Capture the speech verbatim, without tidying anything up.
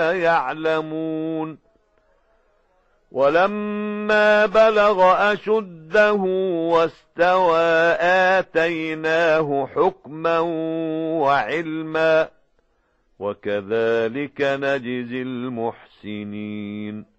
لا يعلمون ولما بلغ أشده واستوى آتيناه حكما وعلما وكذلك نجزي المحسنين